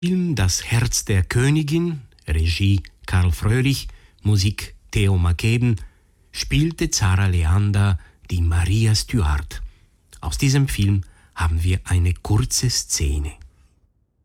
Film Das Herz der Königin, Regie Karl Fröhlich, Musik Theo Mackeben, spielte Zara Leander die Maria Stuart. Aus diesem Film haben wir eine kurze Szene.